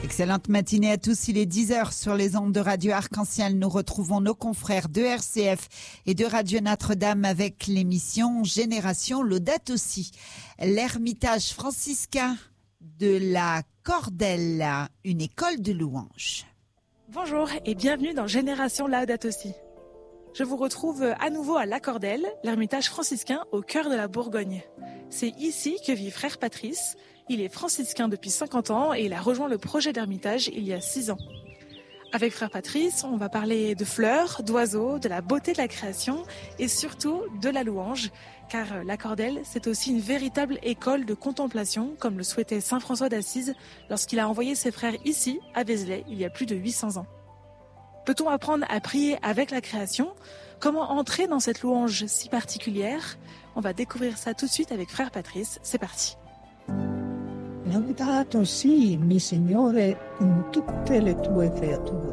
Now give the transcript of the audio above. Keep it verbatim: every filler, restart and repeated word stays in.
Excellente matinée à tous, il est dix heures sur les ondes de Radio Arc-en-Ciel. Nous retrouvons nos confrères de R C F et de Radio Notre-Dame avec l'émission Génération Laudato Si. L'Ermitage franciscain de la Cordelle, une école de louanges. Bonjour et bienvenue dans Génération Laudato Si. Je vous retrouve à nouveau à La Cordelle, l'Ermitage franciscain au cœur de la Bourgogne. C'est ici que vit frère Patrice. Il est franciscain depuis cinquante ans et il a rejoint le projet d'Ermitage il y a six ans. Avec frère Patrice, on va parler de fleurs, d'oiseaux, de la beauté de la création et surtout de la louange, car La Cordelle, c'est aussi une véritable école de contemplation, comme le souhaitait saint François d'Assise lorsqu'il a envoyé ses frères ici, à Vézelay, il y a plus de huit cents ans. Peut-on apprendre à prier avec la création ? Comment entrer dans cette louange si particulière ? On va découvrir ça tout de suite avec frère Patrice. C'est parti. Laudato si, mi Signore, in tutte le tue creature.